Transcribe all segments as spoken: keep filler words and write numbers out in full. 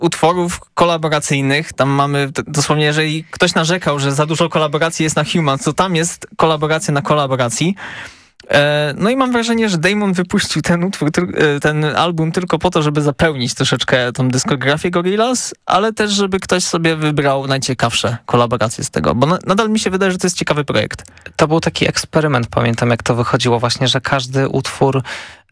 utworów kolaboracyjnych. Tam mamy dosłownie, jeżeli ktoś narzekał, że za dużo kolaboracji jest na Humans, to tam jest kolaboracja na kolaboracji. No i mam wrażenie, że Damon wypuścił ten utwór, ten album tylko po to, żeby zapełnić troszeczkę tą dyskografię Gorillaz, ale też, żeby ktoś sobie wybrał najciekawsze kolaboracje z tego, bo nadal mi się wydaje, że to jest ciekawy projekt. To był taki eksperyment, pamiętam jak to wychodziło właśnie, że każdy utwór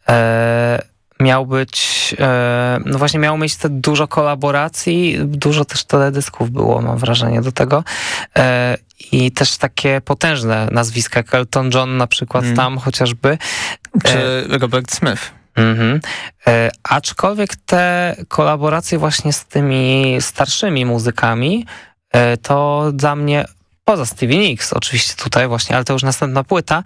e, miał być, e, no właśnie miał mieć te dużo kolaboracji, dużo też teledysków było, mam wrażenie, do tego. E, I też takie potężne nazwiska, jak Elton John na przykład mm. tam chociażby. Czy e, Robert Smith. Mm-hmm. E, aczkolwiek te kolaboracje właśnie z tymi starszymi muzykami, e, to dla mnie, poza Stevie Nicks oczywiście tutaj właśnie, ale to już następna płyta,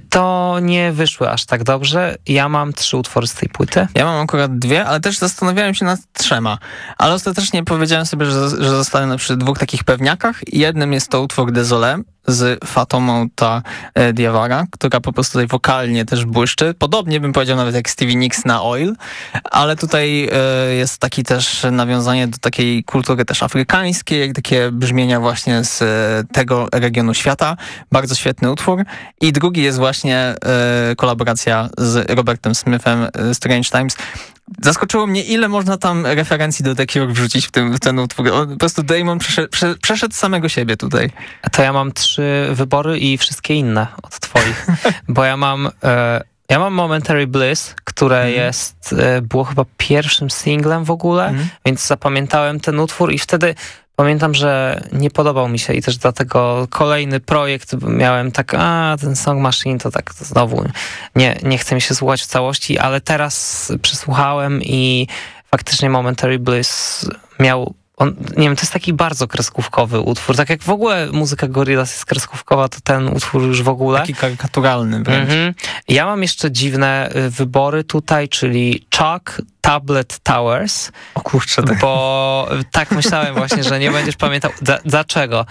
to nie wyszły aż tak dobrze. Ja mam trzy utwory z tej płyty. Ja mam akurat dwie, ale też zastanawiałem się nad trzema. Ale ostatecznie powiedziałem sobie, że, że zostanę przy dwóch takich pewniakach. Jednym jest to utwór Désolé z Fatomą ta e, Diawara, która po prostu tutaj wokalnie też błyszczy. Podobnie bym powiedział nawet jak Stevie Nicks na Oil, ale tutaj e, jest taki też nawiązanie do takiej kultury też afrykańskiej, takie brzmienia właśnie z e, tego regionu świata. Bardzo świetny utwór. I drugi jest właśnie e, kolaboracja z Robertem Smithem, e, Strange Times. Zaskoczyło mnie, ile można tam referencji do The Cure wrzucić w, tym, w ten utwór. On, po prostu Damon przeszedł, przeszedł samego siebie tutaj. To ja mam trzy wybory i wszystkie inne od twoich. Bo ja mam e, ja mam Momentary Bliss, które mm. jest, e, było chyba pierwszym singlem w ogóle, mm. więc zapamiętałem ten utwór i wtedy pamiętam, że nie podobał mi się i też dlatego kolejny projekt miałem tak, a ten Song Machine to tak to znowu nie, nie chce mi się słuchać w całości, ale teraz przysłuchałem i faktycznie Momentary Bliss miał, on, nie wiem, to jest taki bardzo kreskówkowy utwór, tak jak w ogóle muzyka Gorillaz jest kreskówkowa, to ten utwór już w ogóle. Taki karykaturalny wręcz. Mm-hmm. Ja mam jeszcze dziwne wybory tutaj, czyli Chalk, Tablet Towers. O kurczę. Tak. Bo tak myślałem właśnie, że nie będziesz pamiętał. D- dlaczego?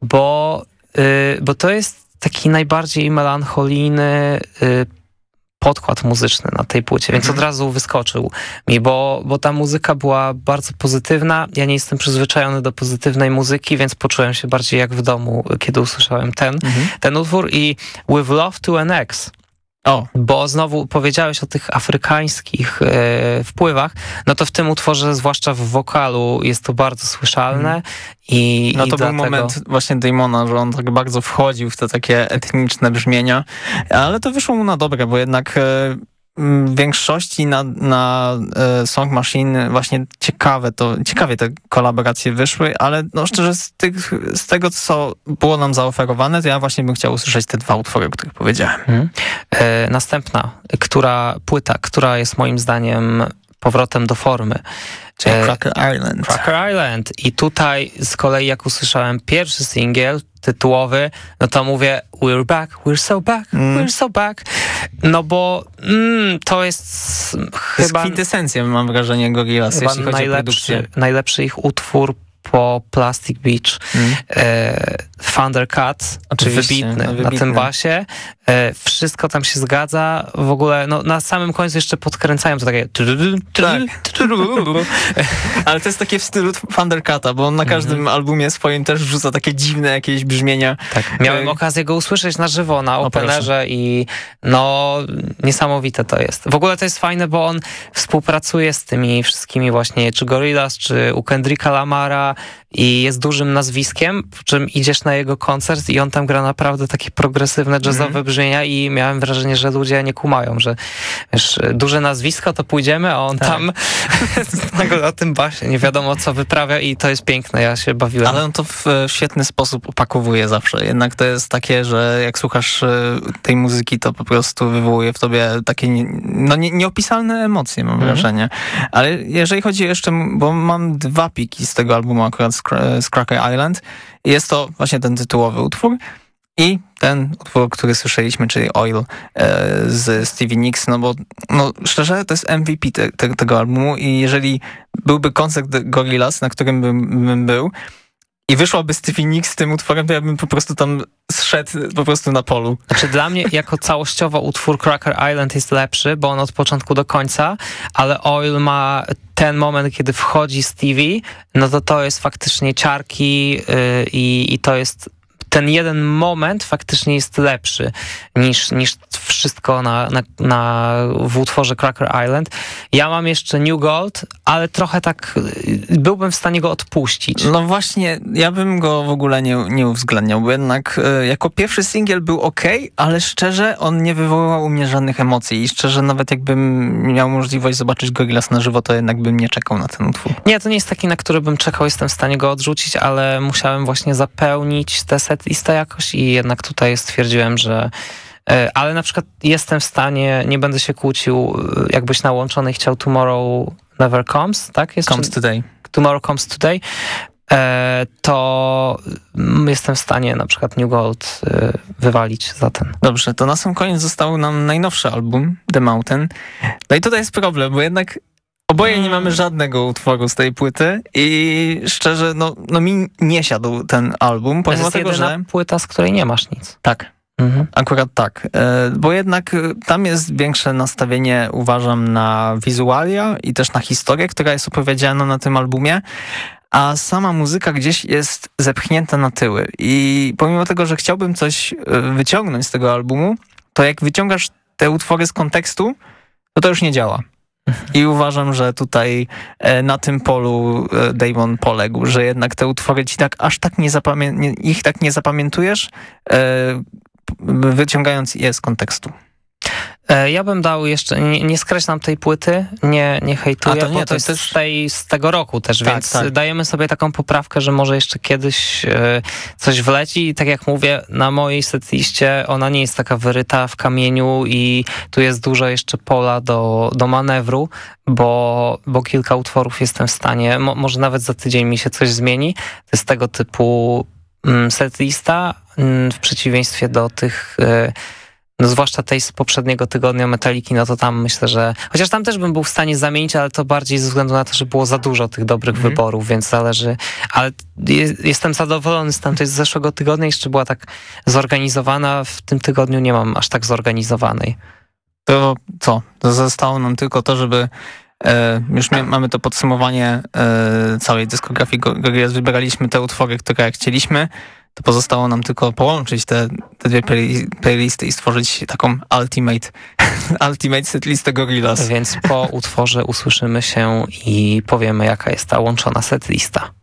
Bo, yy, bo to jest taki najbardziej melancholijny yy, podkład muzyczny na tej płycie, więc od razu wyskoczył mi, bo, bo ta muzyka była bardzo pozytywna. Ja nie jestem przyzwyczajony do pozytywnej muzyki, więc poczułem się bardziej jak w domu, kiedy usłyszałem ten, mhm. ten utwór i With Love to an Ex. O. Bo znowu powiedziałeś o tych afrykańskich e, wpływach, no to w tym utworze, zwłaszcza w wokalu, jest to bardzo słyszalne. Mm. I, no i to dlatego... był moment właśnie Damona, że on tak bardzo wchodził w te takie etniczne brzmienia, ale to wyszło mu na dobre, bo jednak e, w większości na, na e, Song Machine właśnie ciekawe to, ciekawie te kolaboracje wyszły, ale no szczerze z, tych, z tego, co było nam zaoferowane, to ja właśnie bym chciał usłyszeć te dwa utwory, o których powiedziałem. Hmm. E, następna, która płyta, która jest moim zdaniem powrotem do formy. Czyli Cracker Island. Cracker Island. I tutaj z kolei jak usłyszałem pierwszy singiel tytułowy, no to mówię we're back, we're so back, mm. we're so back. No bo mm, to jest to chyba... jest kwintesencja, mam wrażenie, Gorillaz, jeśli chodzi najlepszy, o produkcję. Najlepszy ich utwór po Plastic Beach. Mm. E, Thundercat, wybitny, no, wybitny na tym basie. E, wszystko tam się zgadza. W ogóle no, na samym końcu jeszcze podkręcają to takie... Tak. Ale to jest takie w stylu Thundercata, bo on na każdym mm. albumie swoim też wrzuca takie dziwne jakieś brzmienia. Tak. Miałem e... okazję go usłyszeć na żywo na Openerze i no niesamowite to jest. W ogóle to jest fajne, bo on współpracuje z tymi wszystkimi właśnie, czy Gorillaz, czy u Kendricka Lamara i jest dużym nazwiskiem, po czym idziesz na jego koncert i on tam gra naprawdę takie progresywne, jazzowe mm. brzmienia i miałem wrażenie, że ludzie nie kumają, że wiesz, duże nazwisko, to pójdziemy, a on tak. tam na tym basie nie wiadomo co wyprawia i to jest piękne, ja się bawiłem. Ale on to w świetny sposób opakowuje zawsze, jednak to jest takie, że jak słuchasz tej muzyki, to po prostu wywołuje w tobie takie no, nie, nieopisalne emocje, mam mm. wrażenie. Ale jeżeli chodzi jeszcze, bo mam dwa piki z tego albumu akurat z Cracker Island. Jest to właśnie ten tytułowy utwór i ten utwór, który słyszeliśmy, czyli Oil e, z Stevie Nicks, no bo no, szczerze to jest M V P te, te, tego albumu i jeżeli byłby koncert Gorillaz, na którym bym, bym był, i wyszłaby Stevie Nicks z tym utworem, to ja bym po prostu tam zszedł po prostu na polu. Znaczy dla mnie jako całościowo utwór Cracker Island jest lepszy, bo on od początku do końca, ale Oil ma ten moment, kiedy wchodzi Stevie, no to to jest faktycznie ciarki yy, i, i to jest ten jeden moment faktycznie jest lepszy niż, niż wszystko na, na, na, w utworze Cracker Island. Ja mam jeszcze New Gold, ale trochę tak byłbym w stanie go odpuścić. No właśnie, ja bym go w ogóle nie, nie uwzględniał, bo jednak e, jako pierwszy singiel był okej, ale szczerze on nie wywoływał u mnie żadnych emocji i szczerze nawet jakbym miał możliwość zobaczyć Gorillaz na żywo, to jednak bym nie czekał na ten utwór. Nie, to nie jest taki, na który bym czekał, jestem w stanie go odrzucić, ale musiałem właśnie zapełnić tę setlistę jakoś i jednak tutaj stwierdziłem, że ale na przykład jestem w stanie, nie będę się kłócił, jakbyś na łączonej chciał Tomorrow Never Comes, tak? Jest Comes Today. Tomorrow Comes Today, to jestem w stanie na przykład New Gold wywalić za ten. Dobrze, to na sam koniec został nam najnowszy album, The Mountain. No i tutaj jest problem, bo jednak oboje nie mamy żadnego utworu z tej płyty i szczerze, no, no mi nie siadł ten album, pomimo to jest tego, że... płyta, z której nie masz nic. Tak. Mhm. Akurat tak, bo jednak tam jest większe nastawienie, uważam, na wizualia i też na historię, która jest opowiedziana na tym albumie, a sama muzyka gdzieś jest zepchnięta na tyły i pomimo tego, że chciałbym coś wyciągnąć z tego albumu, to jak wyciągasz te utwory z kontekstu, to to już nie działa. I uważam, że tutaj na tym polu Damon poległ, że jednak te utwory ci tak aż tak nie zapamię- ich tak nie zapamiętujesz, wyciągając je z kontekstu. Ja bym dał jeszcze, nie, nie skreślam tej płyty, nie, nie hejtuję, to nie, bo to, to jest też... z, tej, z tego roku też, tak, więc tak. Dajemy sobie taką poprawkę, że może jeszcze kiedyś e, coś wleci i tak jak mówię, na mojej setliście ona nie jest taka wyryta w kamieniu i tu jest dużo jeszcze pola do, do manewru, bo, bo kilka utworów jestem w stanie, mo, może nawet za tydzień mi się coś zmieni, to jest tego typu mm, setlista mm, w przeciwieństwie do tych... E, No zwłaszcza tej z poprzedniego tygodnia Metaliki, no to tam myślę, że... Chociaż tam też bym był w stanie zamienić, ale to bardziej ze względu na to, że było za dużo tych dobrych mm. wyborów, więc zależy... Ale jest, jestem zadowolony z tamtej z zeszłego tygodnia, jeszcze była tak zorganizowana, w tym tygodniu nie mam aż tak zorganizowanej. To co? To zostało nam tylko to, żeby... E, już mi, mamy to podsumowanie e, całej dyskografii Gorillaz, wybraliśmy te utwory, które chcieliśmy, to pozostało nam tylko połączyć te, te dwie play, playlisty i stworzyć taką ultimate, ultimate setlistę Gorillaz. Więc po utworze usłyszymy się i powiemy, jaka jest ta łączona setlista.